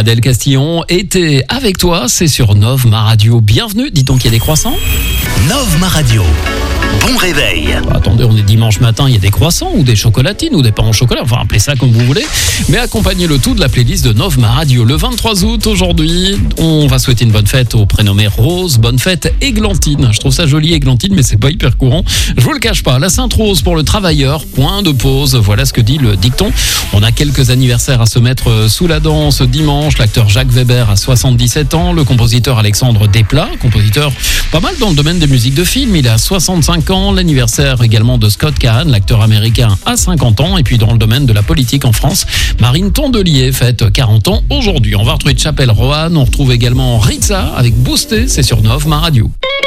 Adèle Castillon était avec toi, c'est sur Nov Ma Radio. Bienvenue, dis donc, il y a des croissants ? Nov Ma Radio. Bon réveil. Attendez, on est dimanche matin, il y a des croissants ou des chocolatines ou des pains au chocolat, enfin appelez ça comme vous voulez, mais accompagnez le tout de la playlist de Nov Ma Radio. Le 23 août, aujourd'hui, on va souhaiter une bonne fête au prénommé Rose, bonne fête Églantine. Je trouve ça joli Églantine, mais c'est pas hyper courant. Je vous le cache pas, la Sainte Rose pour le travailleur, point de pause, voilà ce que dit le dicton. On a quelques anniversaires à se mettre sous la dent ce dimanche. L'acteur Jacques Weber a 77 ans, le compositeur Alexandre Desplat, compositeur pas mal dans le domaine des musiques de film, il a 65 ans, l'anniversaire également de Scott Caan, l'acteur américain, a 50 ans, et puis dans le domaine de la politique en France, Marine Tondelier fête 40 ans aujourd'hui. On va retrouver Chapelle Roanne, on retrouve également Ritza avec Boosté, c'est sur Nov Ma Radio.